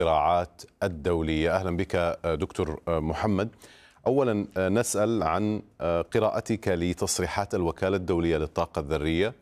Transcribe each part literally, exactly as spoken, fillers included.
الصراعات الدولية. أهلا بك دكتور محمد. أولا نسأل عن قراءتك لتصريحات الوكالة الدولية للطاقة الذرية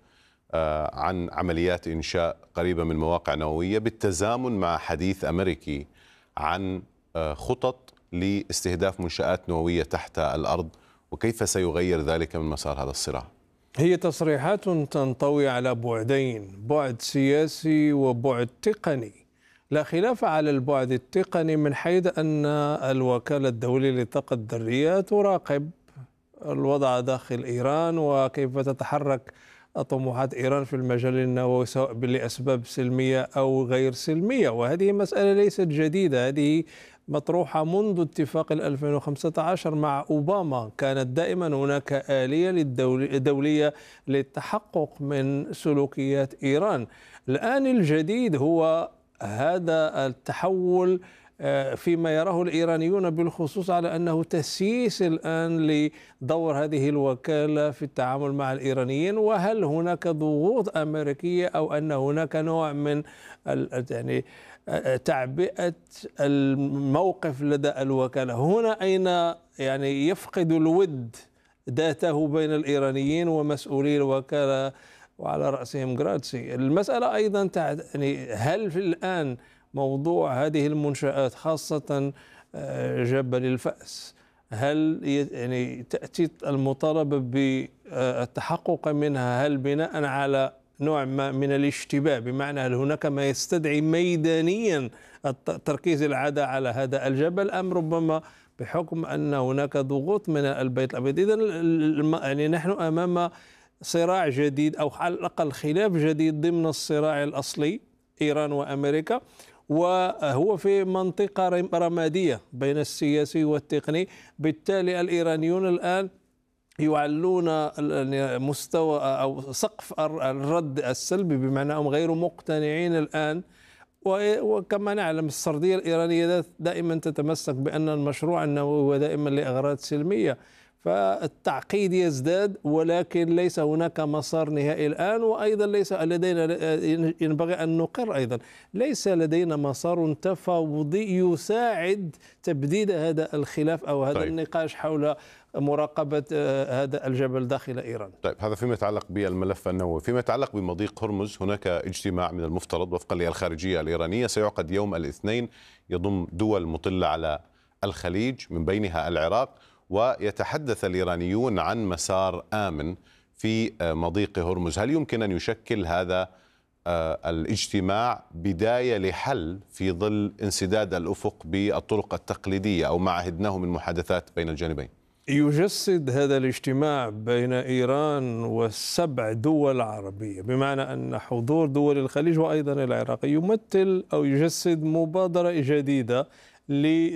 عن عمليات إنشاء قريبة من مواقع نووية بالتزامن مع حديث أمريكي عن خطط لاستهداف منشآت نووية تحت الأرض، وكيف سيغير ذلك من مسار هذا الصراع؟ هي تصريحات تنطوي على بعدين، بعد سياسي وبعد تقني. لا خلاف على البعد التقني من حيث أن الوكالة الدولية للطاقة الذرية تراقب الوضع داخل إيران وكيف تتحرك طموحات إيران في المجال النووي سواء لأسباب سلمية أو غير سلمية، وهذه مسألة ليست جديدة، هذه مطروحة منذ اتفاق ألفين وخمسة عشر مع أوباما. كانت دائما هناك آلية للدولية للتحقق من سلوكيات إيران. الآن الجديد هو هذا التحول فيما يراه الإيرانيون بالخصوص على أنه تسييس الآن لدور هذه الوكالة في التعامل مع الإيرانيين، وهل هناك ضغوط أمريكية أو أن هناك نوع من يعني تعبئة الموقف لدى الوكالة. هنا أين يعني يفقد الود ذاته بين الإيرانيين ومسؤولي الوكالة وعلى رأسهم جراتسي. المسألة أيضا يعني هل في الآن موضوع هذه المنشآت خاصة جبل الفأس، هل يعني تأتي المطالبة بالتحقق منها هل بناء على نوع ما من الاشتباه، بمعنى هل هناك ما يستدعي ميدانيا تركيز العادة على هذا الجبل، أم ربما بحكم أن هناك ضغوط من البيت الأبيض؟ إذن يعني نحن أمام صراع جديد أو على الأقل خلاف جديد ضمن الصراع الأصلي إيران وأمريكا، وهو في منطقة رمادية بين السياسي والتقني. بالتالي الإيرانيون الآن يعلون مستوى أو سقف الرد السلبي، بمعنى أنهم غير مقتنعين الآن. وكما نعلم السردية الإيرانية دائما تتمسك بأن المشروع النووي هو دائما لأغراض سلمية، فالتعقيد يزداد، ولكن ليس هناك مسار نهائي الآن. وأيضا ليس لدينا، ينبغي أن نقر أيضا، ليس لدينا مسار تفاوضي يساعد تبديد هذا الخلاف أو هذا طيب. النقاش حول مراقبة هذا الجبل داخل إيران. طيب، هذا فيما يتعلق بالملف النووي. فيما يتعلق بمضيق هرمز، هناك اجتماع من المفترض وفقا للخارجية الإيرانية سيعقد يوم الاثنين، يضم دول مطلة على الخليج من بينها العراق، ويتحدث الإيرانيون عن مسار آمن في مضيق هرمز. هل يمكن أن يشكل هذا الاجتماع بداية لحل في ظل انسداد الأفق بالطرق التقليدية أو ما عهدناه من محادثات بين الجانبين؟ يجسد هذا الاجتماع بين إيران والسبع دول عربية، بمعنى أن حضور دول الخليج وأيضا العراق يمثل أو يجسد مبادرة جديدة ل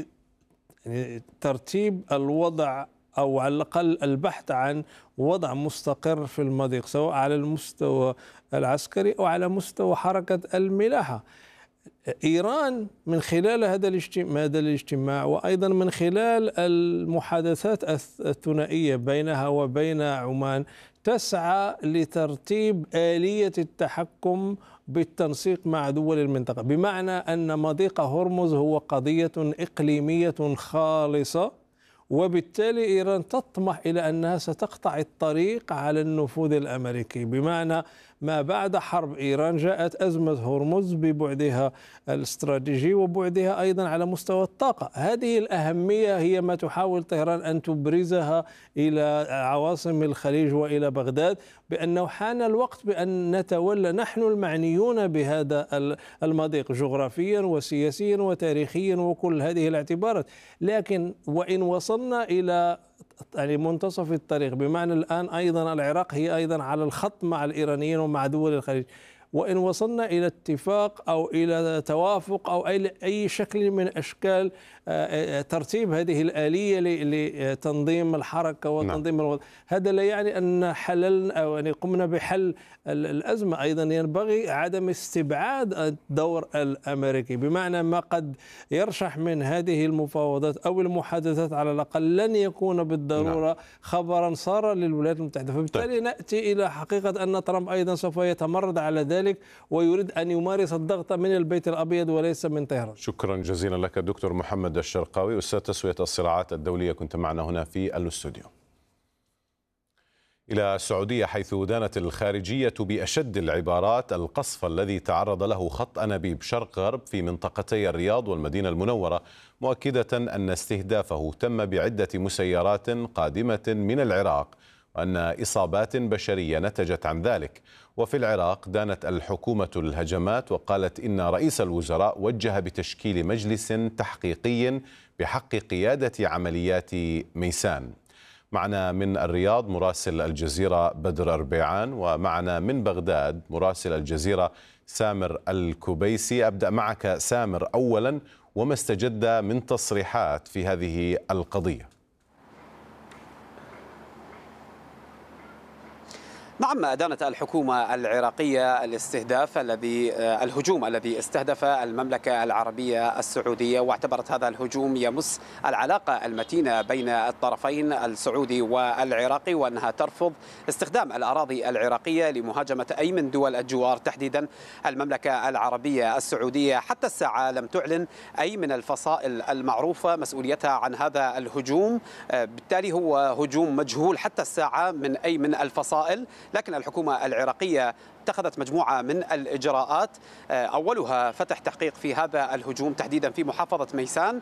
ترتيب الوضع أو على الأقل البحث عن وضع مستقر في المضيق، سواء على المستوى العسكري أو على مستوى حركة الملاحة. إيران من خلال هذا الاجتماع هذا الاجتماع وأيضا من خلال المحادثات الثنائية بينها وبين عمان تسعى لترتيب آلية التحكم بالتنسيق مع دول المنطقة، بمعنى أن مضيق هرمز هو قضية إقليمية خالصة، وبالتالي إيران تطمح إلى أنها ستقطع الطريق على النفوذ الأمريكي. بمعنى ما بعد حرب إيران جاءت أزمة هرمز ببعدها الاستراتيجي وبعدها أيضا على مستوى الطاقة. هذه الأهمية هي ما تحاول طهران أن تبرزها إلى عواصم الخليج وإلى بغداد، بأنه حان الوقت بأن نتولى نحن المعنيون بهذا المضيق جغرافيا وسياسيا وتاريخيا وكل هذه الاعتبارات. لكن وإن وصلنا إلى يعني منتصف الطريق، بمعنى الآن أيضا العراق هي أيضا على الخط مع الإيرانيين ومع دول الخليج، وإن وصلنا إلى اتفاق أو إلى توافق أو أي شكل من أشكال ترتيب هذه الآلية لتنظيم الحركة وتنظيم الوضع، هذا لا يعني أن حللنا أو يعني قمنا بحل الأزمة. أيضا ينبغي عدم استبعاد الدور الأمريكي، بمعنى ما قد يرشح من هذه المفاوضات أو المحادثات على الأقل لن يكون بالضرورة خبرا صار للولايات المتحدة. فبالتالي نأتي إلى حقيقة أن ترامب أيضا سوف يتمرد على ذلك ذلك ويريد أن يمارس الضغط من البيت الأبيض وليس من طهران. شكرا جزيلا لك دكتور محمد الشرقاوي، أستاذ تسوية الصراعات الدولية، كنت معنا هنا في الاستوديو. إلى السعودية، حيث دانت الخارجية بأشد العبارات القصف الذي تعرض له خط أنابيب شرق غرب في منطقتي الرياض والمدينة المنورة، مؤكدة أن استهدافه تم بعدة مسيرات قادمة من العراق وأن إصابات بشرية نتجت عن ذلك. وفي العراق دانت الحكومة الهجمات وقالت إن رئيس الوزراء وجه بتشكيل مجلس تحقيقي بحق قيادة عمليات ميسان. معنا من الرياض مراسل الجزيرة بدر أربيعان، ومعنا من بغداد مراسل الجزيرة سامر الكبيسي. أبدأ معك سامر أولا، وما استجد من تصريحات في هذه القضية؟ نعم، أدانت الحكومة العراقية الاستهداف الذي الهجوم الذي استهدف المملكة العربية السعودية، واعتبرت هذا الهجوم يمس العلاقة المتينة بين الطرفين السعودي والعراقي، وأنها ترفض استخدام الأراضي العراقية لمهاجمة أي من دول الجوار، تحديدا المملكة العربية السعودية. حتى الساعة لم تعلن أي من الفصائل المعروفة مسؤوليتها عن هذا الهجوم، بالتالي هو هجوم مجهول حتى الساعة من أي من الفصائل. لكن الحكومة العراقية اتخذت مجموعة من الإجراءات، أولها فتح تحقيق في هذا الهجوم تحديدا في محافظة ميسان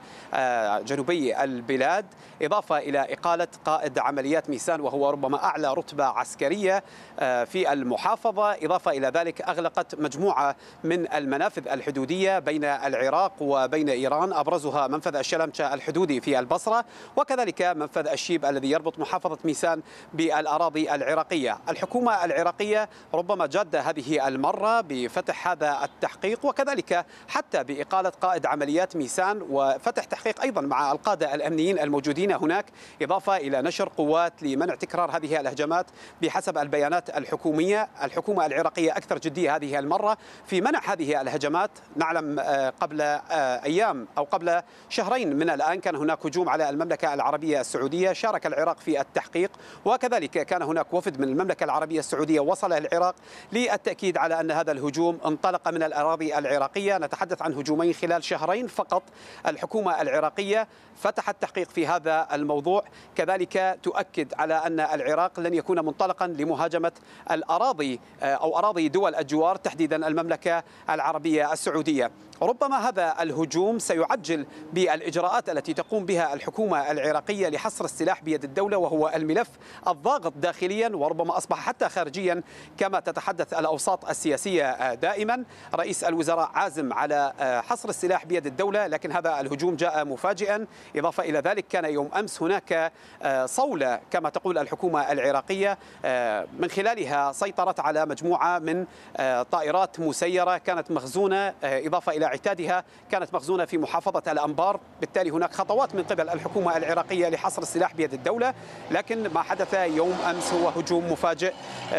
جنوبي البلاد، إضافة إلى إقالة قائد عمليات ميسان وهو ربما أعلى رتبة عسكرية في المحافظة. إضافة إلى ذلك أغلقت مجموعة من المنافذ الحدودية بين العراق وبين إيران، أبرزها منفذ الشلمشة الحدودي في البصرة، وكذلك منفذ الشيب الذي يربط محافظة ميسان بالأراضي العراقية. الحكومة العراقية ربما جاد هذه المرة بفتح هذا التحقيق، وكذلك حتى بإقالة قائد عمليات ميسان وفتح تحقيق أيضا مع القادة الأمنيين الموجودين هناك، إضافة إلى نشر قوات لمنع تكرار هذه الهجمات. بحسب البيانات الحكومية، الحكومة العراقية أكثر جدية هذه المرة في منع هذه الهجمات. نعلم قبل أيام أو قبل شهرين من الآن كان هناك هجوم على المملكة العربية السعودية، شارك العراق في التحقيق، وكذلك كان هناك وفد من المملكة العربية السعودية وصل العراق للتأكيد على أن هذا الهجوم انطلق من الأراضي العراقية. نتحدث عن هجومين خلال شهرين فقط. الحكومة العراقية فتحت تحقيق في هذا الموضوع، كذلك تؤكد على أن العراق لن يكون منطلقا لمهاجمة الأراضي أو أراضي دول الجوار، تحديدا المملكة العربية السعودية. ربما هذا الهجوم سيعجل بالإجراءات التي تقوم بها الحكومة العراقية لحصر السلاح بيد الدولة، وهو الملف الضاغط داخليا وربما أصبح حتى خارجيا كما تتحدث الأوساط السياسية دائما. رئيس الوزراء عازم على حصر السلاح بيد الدولة، لكن هذا الهجوم جاء مفاجئا. إضافة إلى ذلك كان يوم أمس هناك صولة كما تقول الحكومة العراقية، من خلالها سيطرت على مجموعة من طائرات مسيرة كانت مخزونة، إضافة إلى اعتادها كانت مخزونة في محافظة الأنبار. بالتالي هناك خطوات من قبل الحكومة العراقية لحصر السلاح بيد الدولة، لكن ما حدث يوم أمس هو هجوم مفاجئ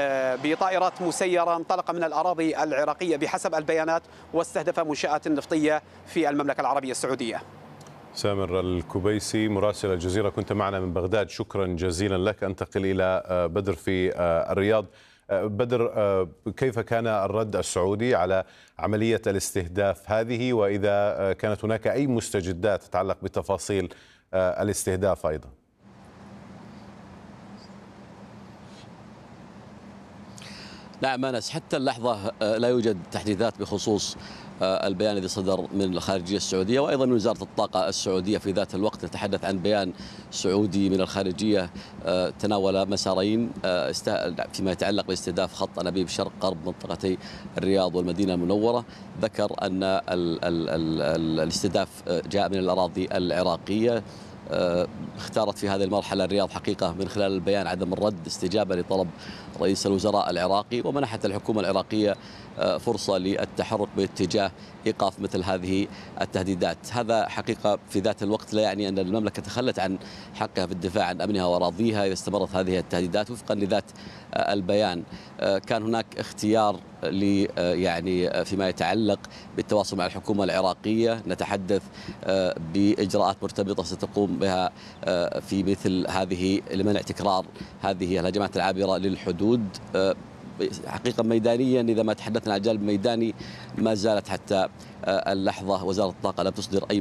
بطائرات مسيرة انطلق من الأراضي العراقية بحسب البيانات واستهدف منشآت نفطية في المملكة العربية السعودية. سامر الكبيسي مراسل الجزيرة كنت معنا من بغداد، شكرا جزيلا لك. أنتقل إلى بدر في الرياض. بدر، كيف كان الرد السعودي على عملية الاستهداف هذه، وإذا كانت هناك أي مستجدات تتعلق بتفاصيل الاستهداف أيضا؟ نعم أنس، حتى اللحظة لا يوجد تحديثات بخصوص البيان الذي صدر من الخارجية السعودية، وأيضا من وزارة الطاقة السعودية في ذات الوقت نتحدث عن بيان سعودي من الخارجية تناول مسارين فيما يتعلق باستهداف خط أنابيب شرق غرب منطقتي الرياض والمدينة المنورة. ذكر أن ال ال ال الاستهداف جاء من الأراضي العراقية. اختارت في هذه المرحلة الرياض حقيقة من خلال البيان عدم الرد استجابة لطلب رئيس الوزراء العراقي، ومنحت الحكومة العراقية فرصة للتحرك باتجاه إيقاف مثل هذه التهديدات. هذا حقيقة في ذات الوقت لا يعني أن المملكة تخلت عن حقها في الدفاع عن أمنها وأراضيها إذا استمرت هذه التهديدات وفقا لذات البيان. كان هناك اختيار ل يعني فيما يتعلق بالتواصل مع الحكومة العراقية، نتحدث بإجراءات مرتبطة ستقوم بها في مثل هذه لمنع تكرار هذه الهجمات العابرة للحدود. حقيقة ميدانيا إذا ما تحدثنا عن الجانب الميداني ما زالت حتى اللحظة وزارة الطاقة لم تصدر أي